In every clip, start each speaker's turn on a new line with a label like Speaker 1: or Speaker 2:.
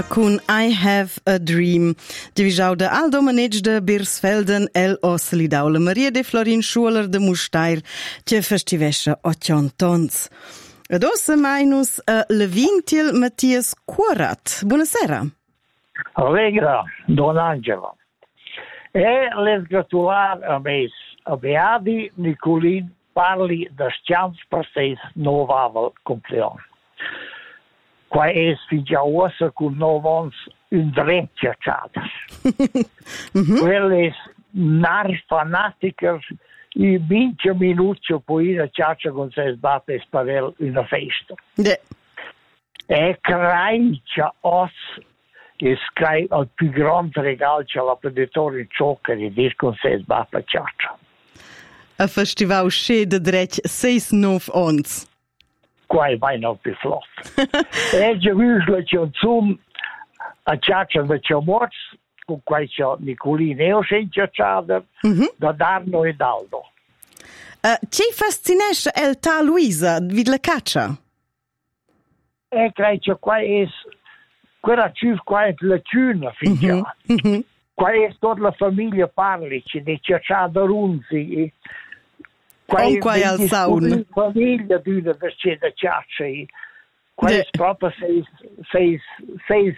Speaker 1: Con I Have a Dream. Divisau de Aldo Maneg de Birsfelden el Osselidau. La Maria de Florin Schuler de Mustair che festivescha 80 tons. Ed ossa mainus Levintiel Mattias Curat. Buonasera.
Speaker 2: Allegra, Don Angela. E les gratular a mes a Beadi Nicolin parli das chans per seis novavel compleon. Qua es figia ossa con novons un dreccia chadas. Quelles nar fanaticers i 20 minuti poi la ciaccia con se sbatte sparel una festa. E craicia os e scrai al più grande regalo c'è la preditore ciocca di dir con se sbatte ciaccia.
Speaker 1: A festival cheio de drech 6-9 ons.
Speaker 2: Qua vai non più flot. E già visla c'è un a ciaccia da c'è morts, con qua c'è Nicolino e o senza ciaccia da Darno ed Aldo.
Speaker 1: Ce fascinesce el ta Luisa vid la caccia?
Speaker 2: E credo qua è quella ciù qua è la ciuna figlia. Qua è tutta la famiglia parli, c'è di ciaccia da runzi.
Speaker 1: On qua è al saun.
Speaker 2: Famiglia di una c'è da ciaccia. Qua è proprio seis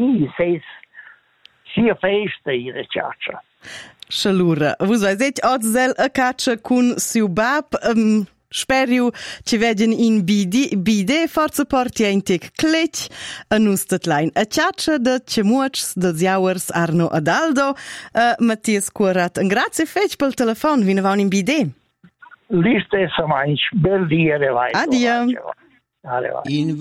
Speaker 2: sia festa in ciaccia.
Speaker 1: Scialura, vus veis zel a caccia cun siu bab, speriu ci vegin in bide, forza porti ein tec clec, a nus tatlein a caccia de cemuocs, de ziauers Arno Adaldo, Mattias Curat. Grazie fec pel telefon, vina vaun in bide.
Speaker 2: Liste sa manch, bel dia,
Speaker 1: Adia.
Speaker 2: In